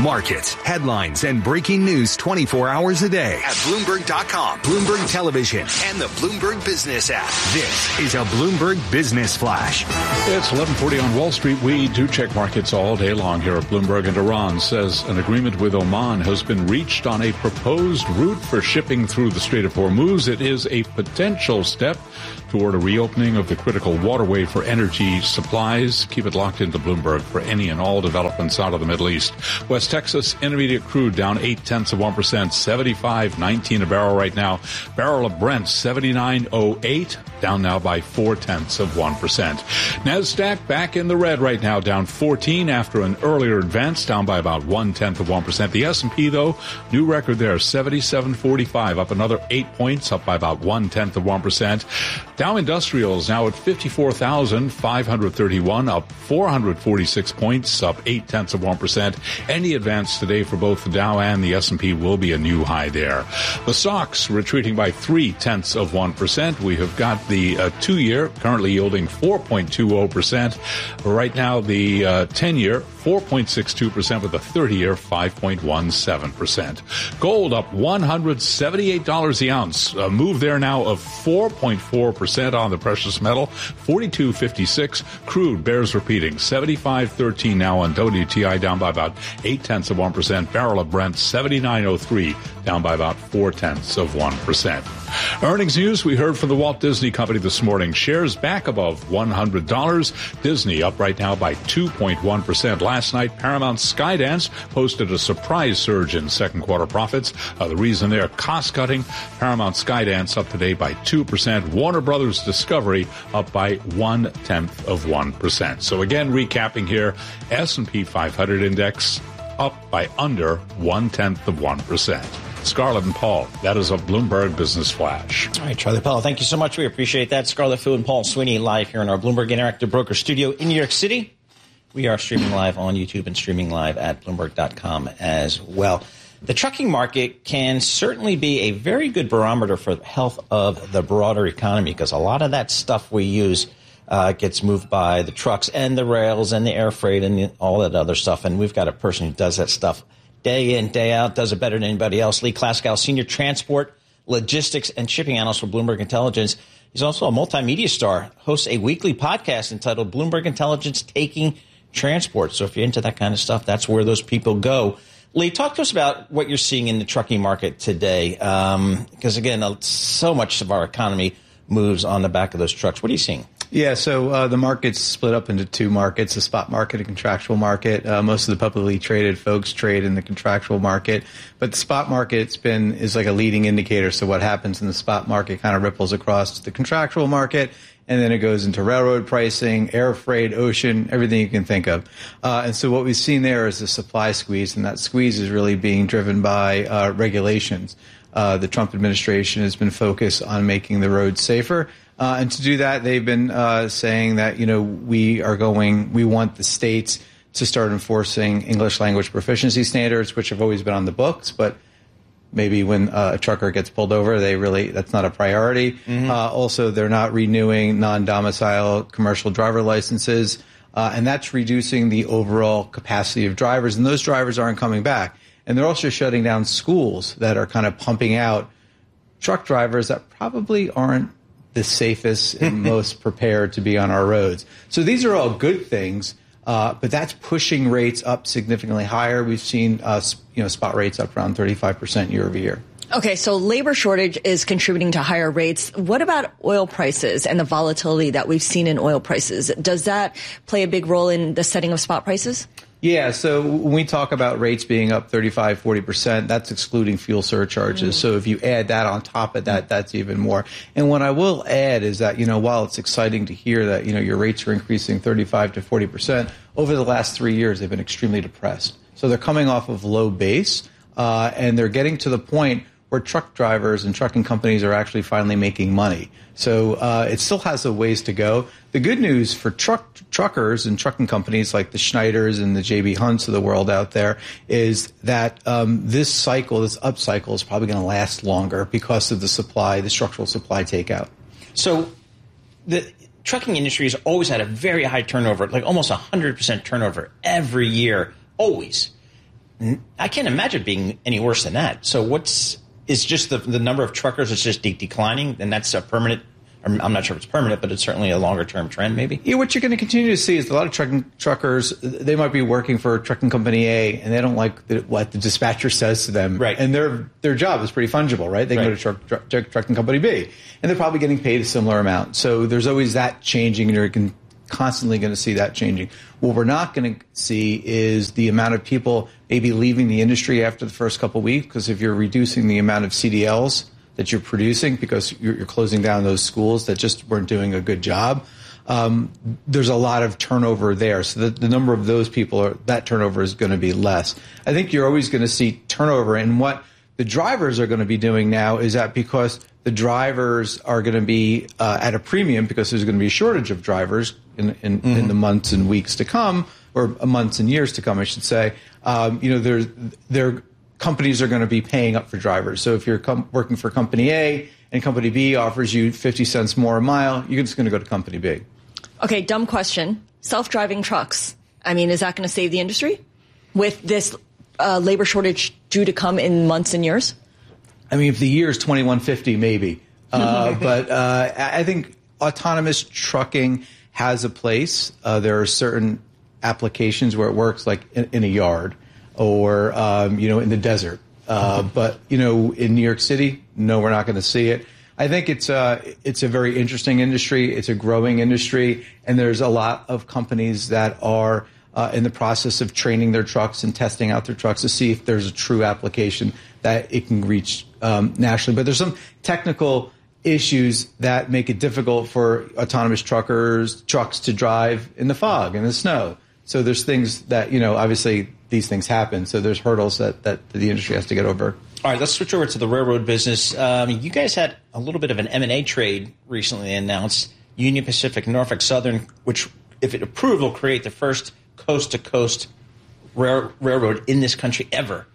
markets, headlines, and breaking news 24 hours a day at Bloomberg.com, Bloomberg Television, and the Bloomberg Business app. This is a Bloomberg Business Flash. It's 11:40 on Wall Street. We do check markets all day long here at Bloomberg, and Iran says an agreement with Oman has been reached on a proposed route for shipping through the Strait of Hormuz. It is a potential step toward a reopening of the critical waterway for energy supplies. Keep it locked into Bloomberg for any and all developments out of the Middle East. West Texas intermediate crude down 0.8%, 75.19 a barrel right now. Barrel of Brent 79.08, down now by 0.4%. NASDAQ back in the red right now, down 14 after an earlier advance, down by about 0.1%. The S&P though, new record there, 77.45, up another 8 points, up by about 0.1%. Dow Industrials now at 54,531, up 446 points, up 0.8%. Any advance today for both the Dow and the S&P will be a new high there. The stocks retreating by 0.3%. We have got the 2-year currently yielding 4.20%. Right now, the 10-year 4.62% with the 30-year 5.17%. Gold up $178 the ounce. A move there now of 4.4% on the precious metal. 42.56. Crude bears repeating. 75.13 now on WTI, down by about 0.8%. Barrel of Brent 79.03, down by about 0.4%. Earnings news, we heard from the Walt Disney Company this morning. Shares back above $100. Disney up right now by 2.1%. Last night, Paramount Skydance posted a surprise surge in second quarter profits. The reason there, cost-cutting. Paramount Skydance up today by 2%. Warner Brothers Discovery up by 0.1%. So again, recapping here, S&P 500 index up by under 0.1%. Scarlett and Paul, that is a Bloomberg Business Flash. All right, Charlie Powell, thank you so much. We appreciate that. Scarlett Fu and Paul Sweeney live here in our Bloomberg Interactive Broker studio in New York City. We are streaming live on YouTube and streaming live at Bloomberg.com as well. The trucking market can certainly be a very good barometer for the health of the broader economy because a lot of that stuff we use gets moved by the trucks and the rails and the air freight and all that other stuff. And we've got a person who does that stuff day in, day out, does it better than anybody else. Lee Klaskow, Senior Transport, Logistics, and Shipping Analyst for Bloomberg Intelligence. He's also a multimedia star, hosts a weekly podcast entitled Bloomberg Intelligence Taking Transport. So if you're into that kind of stuff, that's where those people go. Lee, talk to us about what you're seeing in the trucking market today. Because, again, so much of our economy moves on the back of those trucks. What are you seeing? Yeah, so the market's split up into two markets, a spot market and contractual market. Most of the publicly traded folks trade in the contractual market. But the spot market is like a leading indicator. So what happens in the spot market kind of ripples across to the contractual market, and then it goes into railroad pricing, air freight, ocean, everything you can think of. And so what we've seen there is a supply squeeze, and that squeeze is really being driven by regulations. The Trump administration has been focused on making the roads safer. And to do that, they've been saying that, we want the states to start enforcing English language proficiency standards, which have always been on the books. But maybe when a trucker gets pulled over, that's not a priority. Mm-hmm. Also, they're not renewing non-domicile commercial driver licenses. And that's reducing the overall capacity of drivers. And those drivers aren't coming back. And they're also shutting down schools that are kind of pumping out truck drivers that probably aren't the safest and most prepared to be on our roads. So these are all good things, but that's pushing rates up significantly higher. We've seen spot rates up around 35% year over year. Okay, so labor shortage is contributing to higher rates. What about oil prices and the volatility that we've seen in oil prices? Does that play a big role in the setting of spot prices? Yeah, so when we talk about rates being up 35, 40%, that's excluding fuel surcharges. So if you add that on top of that, that's even more. And what I will add is that, while it's exciting to hear that, your rates are increasing 35 to 40%, over the last 3 years, they've been extremely depressed. So they're coming off of low base, and they're getting to the point where truck drivers and trucking companies are actually finally making money. So it still has a ways to go. The good news for truckers and trucking companies like the Schneiders and the J.B. Hunts of the world out there is that this upcycle is probably going to last longer because of the structural supply takeout. So the trucking industry has always had a very high turnover, like almost 100% turnover every year, always. I can't imagine it being any worse than that. So is just the number of truckers is just declining, and that's a permanent. I'm not sure if it's permanent, but it's certainly a longer-term trend, maybe. Yeah, what you're going to continue to see is a lot of truckers, they might be working for trucking company A, and they don't like what the dispatcher says to them. Right. And their job is pretty fungible, right? They can go to trucking company B, and they're probably getting paid a similar amount. So there's always that changing, and you're constantly going to see that changing. What we're not going to see is the amount of people maybe leaving the industry after the first couple of weeks, because if you're reducing the amount of CDLs that you're producing because you're closing down those schools that just weren't doing a good job, there's a lot of turnover there. So the number of those people, that turnover is going to be less. I think you're always going to see turnover. And what the drivers are going to be doing now is that because the drivers are going to be at a premium because there's going to be a shortage of drivers in the months and weeks to come, or months and years to come, I should say, companies are going to be paying up for drivers. So if you're working for company A and company B offers you 50 cents more a mile, you're just going to go to company B. Okay, dumb question. Self-driving trucks. I mean, is that going to save the industry with this labor shortage due to come in months and years? I mean, if the year is 2150, maybe. But I think autonomous trucking has a place. There are certain applications where it works, like in a yard, or in the desert. But in New York City, no, we're not going to see it. I think it's a very interesting industry. It's a growing industry, and there's a lot of companies that are in the process of training their trucks and testing out their trucks to see if there's a true application that it can reach nationally. But there's some technical issues that make it difficult for autonomous trucks to drive in the fog and the snow. So there's things that, obviously these things happen. So there's hurdles that the industry has to get over. All right, let's switch over to the railroad business. You guys had a little bit of an M&A trade recently announced, Union Pacific, Norfolk Southern, which, if it approved, will create the first coast-to-coast railroad in this country ever.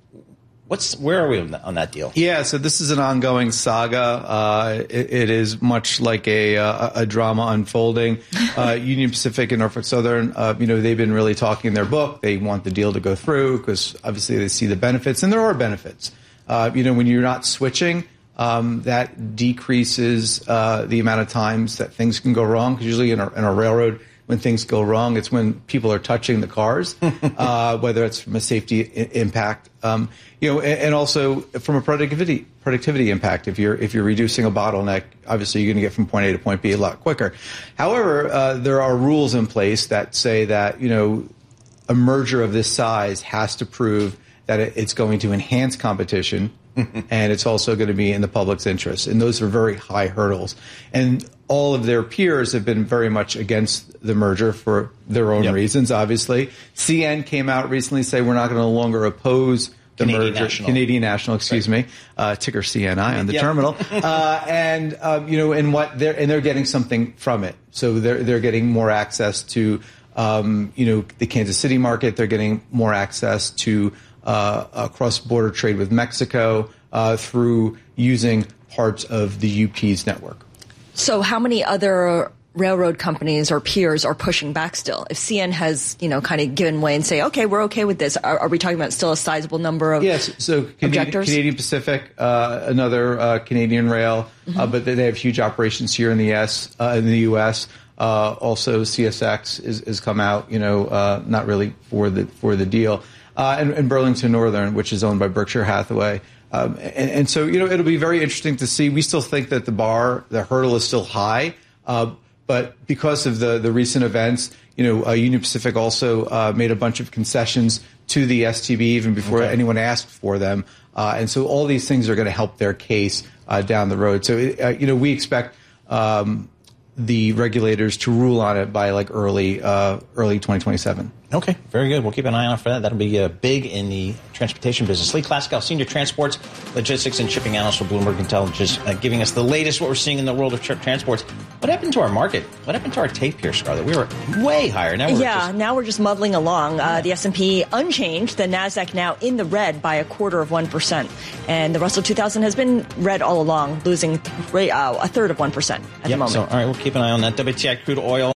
Where are we on that deal? Yeah, so this is an ongoing saga. It is much like a drama unfolding. Union Pacific and Norfolk Southern, they've been really talking in their book. They want the deal to go through because obviously they see the benefits, and there are benefits. When you're not switching, that decreases the amount of times that things can go wrong. Because usually in a railroad, when things go wrong, it's when people are touching the cars, whether it's from a safety impact, and also from a productivity impact. If you're reducing a bottleneck, obviously you're going to get from point A to point B a lot quicker. However, there are rules in place that say that a merger of this size has to prove that it's going to enhance competition, and it's also going to be in the public's interest. And those are very high hurdles. And all of their peers have been very much against the merger for their own reasons, obviously. CN came out recently saying we're not going to no longer oppose the merger. Canadian National, excuse me. Ticker CNI on the terminal. They're getting something from it. So they're getting more access to, the Kansas City market. They're getting more access to cross-border trade with Mexico through using parts of the UP's network. So how many other railroad companies or peers are pushing back still? If CN has, kind of given way and say, okay, we're okay with this, are we talking about still a sizable number of objectors? Canadian Pacific, another Canadian rail, but they have huge operations here in the U.S. Also, CSX has come out, not really for the deal. And Burlington Northern, which is owned by Berkshire Hathaway. And so, it'll be very interesting to see. We still think that the hurdle is still high. But because of the recent events, Union Pacific also made a bunch of concessions to the STB even before anyone asked for them. And so all these things are going to help their case down the road. So, we expect the regulators to rule on it by early 2027. Okay, very good. We'll keep an eye out for that. That'll be big in the transportation business. Lee Klaskow, Senior Transports, Logistics, and Shipping Analyst for Bloomberg Intelligence, giving us the latest what we're seeing in the world of transports. What happened to our market? What happened to our tape here, Scarlett? We were way higher. Now we're just muddling along. The S&P unchanged. The NASDAQ now in the red by 0.25%. And the Russell 2000 has been red all along, losing a third of 1% at the moment. So, all right, we'll keep an eye on that. WTI crude oil